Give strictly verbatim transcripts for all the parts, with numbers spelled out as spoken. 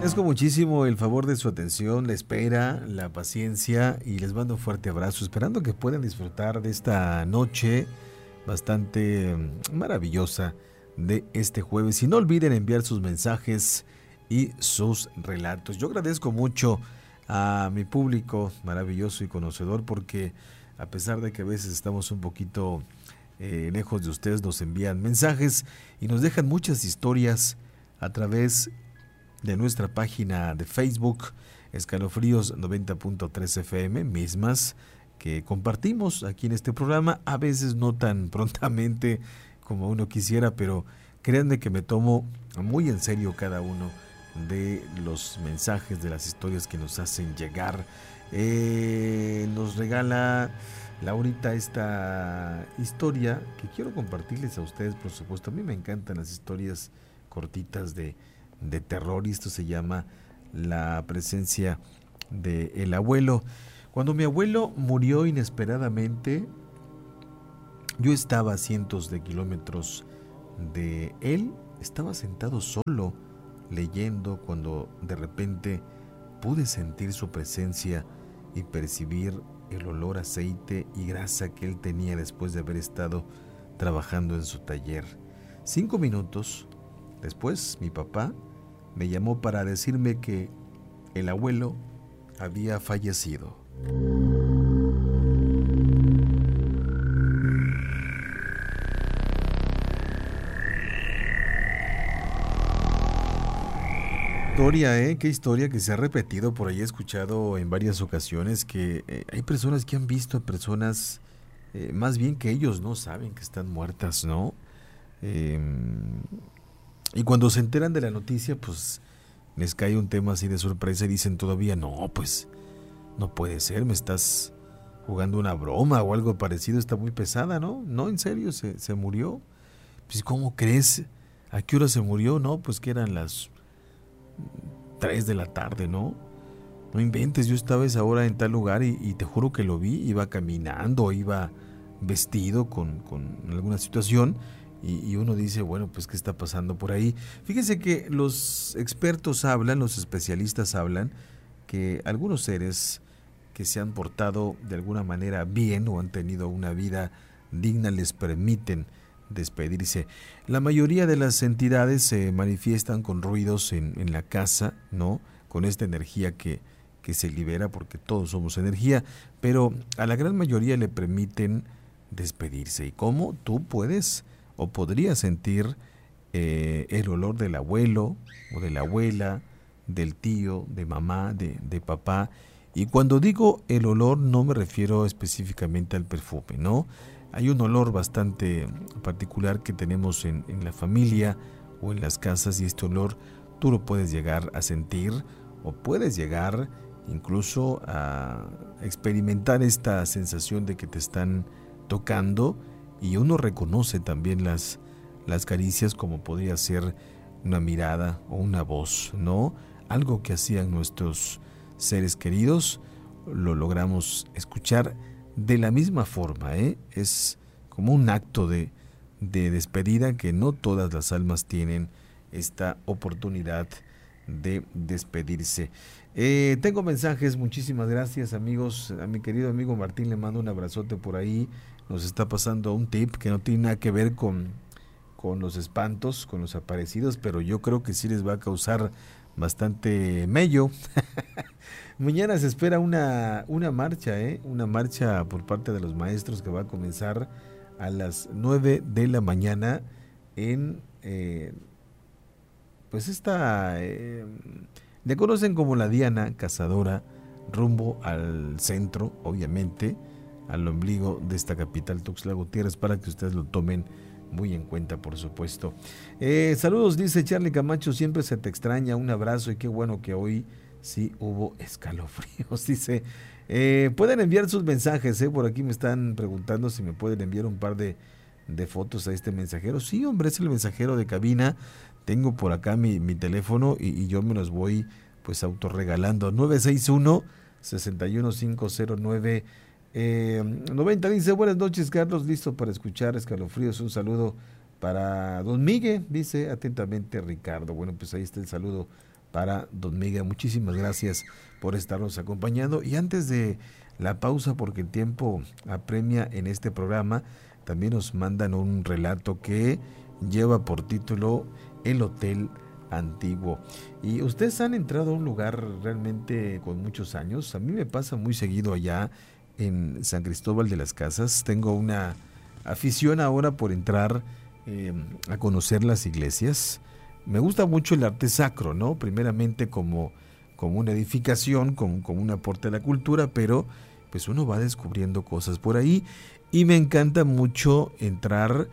Agradezco muchísimo el favor de su atención, la espera, la paciencia y les mando un fuerte abrazo, esperando que puedan disfrutar de esta noche bastante maravillosa de este jueves. Y no olviden enviar sus mensajes y sus relatos. Yo agradezco mucho a mi público maravilloso y conocedor porque a pesar de que a veces estamos un poquito eh, lejos de ustedes, nos envían mensajes y nos dejan muchas historias a través de nuestra página de Facebook, Escalofríos noventa punto tres F M, mismas que compartimos aquí en este programa, a veces no tan prontamente como uno quisiera, pero créanme que me tomo muy en serio cada uno de los mensajes, de las historias que nos hacen llegar. Eh, nos regala Laurita esta historia que quiero compartirles a ustedes, por supuesto. A mí me encantan las historias cortitas de, de terror y esto se llama La presencia del abuelo. Cuando mi abuelo murió inesperadamente, yo estaba a cientos de kilómetros de él, estaba sentado solo leyendo cuando de repente pude sentir su presencia y percibir el olor a aceite y grasa que él tenía después de haber estado trabajando en su taller. Cinco minutos después, mi papá me llamó para decirme que el abuelo había fallecido. Historia, ¿eh? Qué historia que se ha repetido por ahí, he escuchado en varias ocasiones que eh, hay personas que han visto a personas, eh, más bien que ellos no saben que están muertas, ¿no? Eh, y cuando se enteran de la noticia, pues les cae un tema así de sorpresa y dicen todavía, no, pues no puede ser, me estás jugando una broma o algo parecido, está muy pesada, ¿no? No, en serio, se, se murió. Pues ¿cómo crees? ¿A qué hora se murió? No, pues que eran las tres de la tarde, ¿no? No inventes, yo estaba a esa hora en tal lugar y, y te juro que lo vi, iba caminando, iba vestido con, con alguna situación y, y uno dice, bueno, pues ¿qué está pasando por ahí? Fíjense que los expertos hablan, los especialistas hablan que algunos seres que se han portado de alguna manera bien o han tenido una vida digna les permiten despedirse. La mayoría de las entidades se manifiestan con ruidos en, en la casa, ¿no? Con esta energía que, que se libera, porque todos somos energía, pero a la gran mayoría le permiten despedirse. ¿Y cómo? Tú puedes o podrías sentir eh, el olor del abuelo o de la abuela, del tío, de mamá, de, de papá. Y cuando digo el olor no me refiero específicamente al perfume, ¿no? Hay un olor bastante particular que tenemos en, en la familia o en las casas y este olor tú lo puedes llegar a sentir o puedes llegar incluso a experimentar esta sensación de que te están tocando y uno reconoce también las, las caricias como podría ser una mirada o una voz, ¿no? Algo que hacían nuestros seres queridos lo logramos escuchar de la misma forma, ¿eh? Es como un acto de, de despedida que no todas las almas tienen esta oportunidad de despedirse. Eh, tengo mensajes, muchísimas gracias amigos, a mi querido amigo Martín le mando un abrazote por ahí, nos está pasando un tip que no tiene nada que ver con, con los espantos, con los aparecidos, pero yo creo que sí les va a causar bastante mello. Mañana se espera una, una marcha, ¿eh? Una marcha por parte de los maestros que va a comenzar a las nueve de la mañana en, eh, pues esta, eh, le conocen como la Diana Cazadora, rumbo al centro, obviamente, al ombligo de esta capital, Tuxtla Gutiérrez, para que ustedes lo tomen muy en cuenta, por supuesto. Eh, saludos, dice Charlie Camacho, siempre se te extraña, un abrazo y qué bueno que hoy sí hubo escalofríos, dice. Eh, pueden enviar sus mensajes, eh, por aquí me están preguntando si me pueden enviar un par de, de fotos a este mensajero. Sí, hombre, es el mensajero de cabina, tengo por acá mi, mi teléfono y, y yo me los voy pues autorregalando. nueve seis uno, seis uno cinco cero nueve Eh, noventa dice, buenas noches Carlos, listo para escuchar escalofríos, un saludo para don Miguel, dice atentamente Ricardo. Bueno, pues ahí está el saludo para don Miguel. Muchísimas gracias por estarnos acompañando. Y antes de la pausa, porque el tiempo apremia en este programa, también nos mandan un relato que lleva por título El Hotel Antiguo. Y ustedes han entrado a un lugar realmente con muchos años. A mí me pasa muy seguido allá en San Cristóbal de las Casas. Tengo una afición ahora por entrar eh, a conocer las iglesias. Me gusta mucho el arte sacro, ¿no? Primeramente como, como una edificación, como, como un aporte a la cultura, pero pues uno va descubriendo cosas por ahí. Y me encanta mucho entrar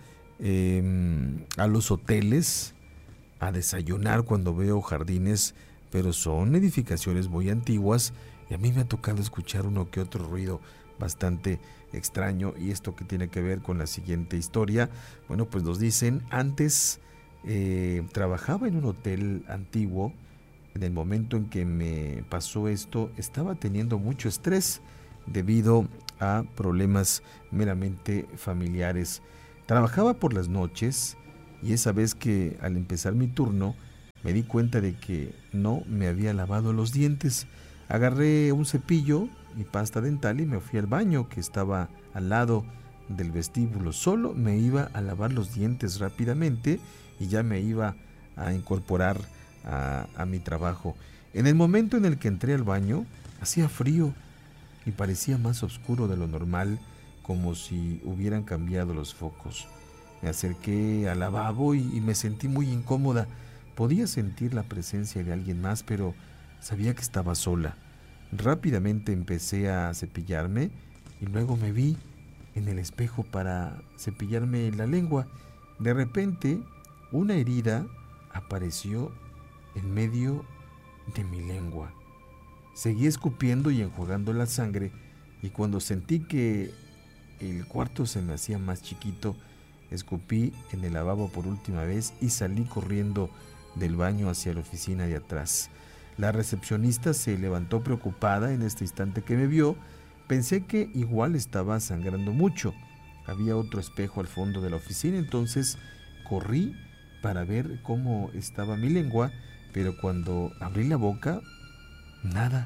eh, a los hoteles, a desayunar cuando veo jardines, pero son edificaciones muy antiguas y a mí me ha tocado escuchar uno que otro ruido bastante extraño. Y esto que tiene que ver con la siguiente historia, bueno, pues nos dicen, antes eh, trabajaba en un hotel antiguo. En el momento en que me pasó esto, estaba teniendo mucho estrés debido a problemas meramente familiares. Trabajaba por las noches y esa vez que al empezar mi turno me di cuenta de que no me había lavado los dientes. Agarré un cepillo y pasta dental y me fui al baño que estaba al lado del vestíbulo. Solo me iba a lavar los dientes rápidamente y ya me iba a incorporar a, a mi trabajo. En el momento en el que entré al baño, hacía frío y parecía más oscuro de lo normal, como si hubieran cambiado los focos. Me acerqué al lavabo y, y me sentí muy incómoda. Podía sentir la presencia de alguien más, pero sabía que estaba sola. Rápidamente empecé a cepillarme y luego me vi en el espejo para cepillarme la lengua. De repente, una herida apareció en medio de mi lengua. Seguí escupiendo y enjuagando la sangre, y cuando sentí que el cuarto se me hacía más chiquito, escupí en el lavabo por última vez y salí corriendo del baño hacia la oficina de atrás. La recepcionista se levantó preocupada en este instante que me vio. Pensé que igual estaba sangrando mucho. Había otro espejo al fondo de la oficina, entonces corrí para ver cómo estaba mi lengua, pero cuando abrí la boca, nada.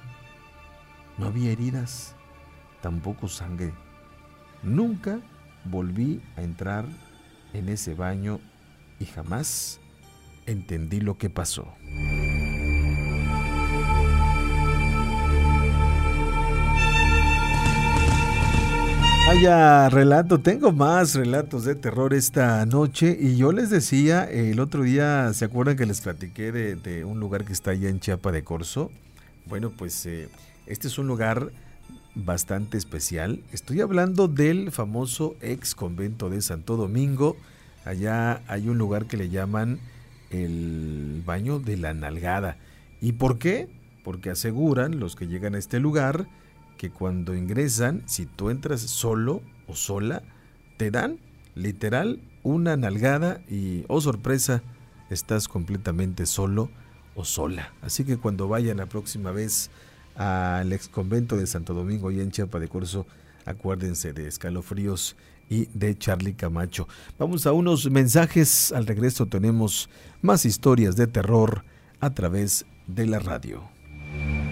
No había heridas, tampoco sangre. Nunca volví a entrar en ese baño y jamás entendí lo que pasó. Vaya relato, tengo más relatos de terror esta noche y yo les decía el otro día, ¿se acuerdan que les platiqué de, de un lugar que está allá en Chiapa de Corzo? Bueno, pues eh, este es un lugar bastante especial. Estoy hablando del famoso ex convento de Santo Domingo. Allá hay un lugar que le llaman el baño de la nalgada. ¿Y por qué? Porque aseguran los que llegan a este lugar que cuando ingresan, si tú entras solo o sola, te dan literal una nalgada y, oh sorpresa, estás completamente solo o sola. Así que cuando vayan la próxima vez al ex convento de Santo Domingo y en Chiapa de Corzo, acuérdense de Escalofríos y de Charly Camacho. Vamos a unos mensajes. Al regreso tenemos más historias de terror a través de la radio.